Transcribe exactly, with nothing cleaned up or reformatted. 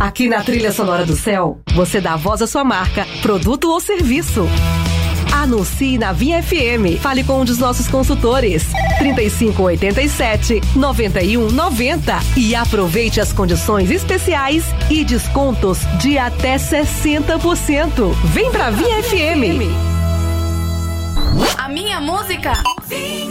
Aqui na Trilha Sonora do Céu, você dá voz à sua marca, produto ou serviço. Anuncie na Vinha F M. Fale com um dos nossos consultores. trinta e cinco, oitenta e sete, noventa e um, noventa. E aproveite as condições especiais e descontos de até sessenta por cento. Vem pra Vinha F M. A minha música. Vinha.